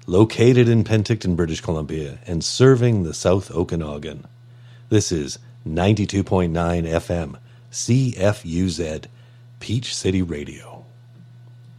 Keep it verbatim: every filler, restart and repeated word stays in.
located in Penticton, British Columbia, and serving the South Okanagan. This is ninety-two point nine F M, C F U Z, Peach City Radio.